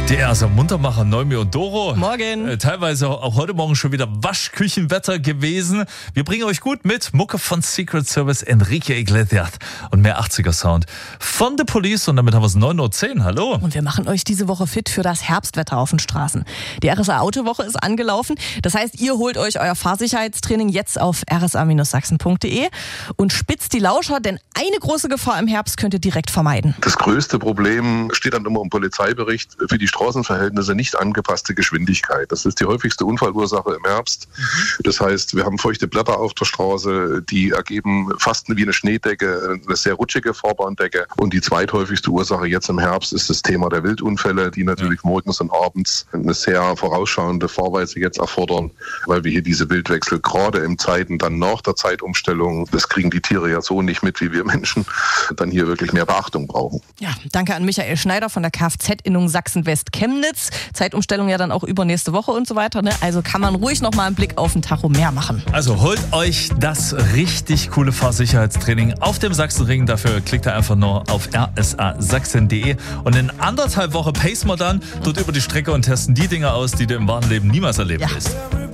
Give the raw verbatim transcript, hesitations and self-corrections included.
Der erste Muntermacher Neumi und Doro. Morgen. Äh, teilweise auch heute Morgen schon wieder Waschküchenwetter gewesen. Wir bringen euch gut mit Mucke von Secret Service, Enrique Iglesias und mehr achtziger Sound von The Police. Und damit haben wir es neun Uhr zehn. Hallo. Und wir machen euch diese Woche fit für das Herbstwetter auf den Straßen. Die R S A-Autowoche ist angelaufen. Das heißt, ihr holt euch euer Fahrsicherheitstraining jetzt auf r s a Bindestrich sachsen punkt d e und spitzt die Lauscher, denn eine große Gefahr im Herbst könnt ihr direkt vermeiden. Das größte Problem steht dann immer im Polizeibericht: für die Straßenverhältnisse nicht angepasste Geschwindigkeit. Das ist die häufigste Unfallursache im Herbst. Das heißt, wir haben feuchte Blätter auf der Straße, die ergeben fast wie eine Schneedecke, eine sehr rutschige Fahrbahndecke. Und die zweithäufigste Ursache jetzt im Herbst ist das Thema der Wildunfälle, die natürlich morgens und abends eine sehr vorausschauende Fahrweise jetzt erfordern, weil wir hier diese Wildwechsel gerade in Zeiten dann nach der Zeitumstellung, das kriegen die Tiere ja so nicht mit wie wir Menschen, dann hier wirklich mehr Beachtung brauchen. Ja, danke an Michael Schneider von der Kfz-Innung Sachsen-West-Chemnitz. Zeitumstellung ja dann auch übernächste Woche und so weiter. Ne? Also kann man ruhig noch mal einen Blick auf den Tacho mehr machen. Also holt euch das richtig coole Fahrsicherheitstraining auf dem Sachsenring. Dafür klickt ihr einfach nur auf r s a sachsen punkt d e und in anderthalb Wochen pacen wir dann dort über die Strecke und testen die Dinge aus, die du im wahren Leben niemals erleben Ja. willst.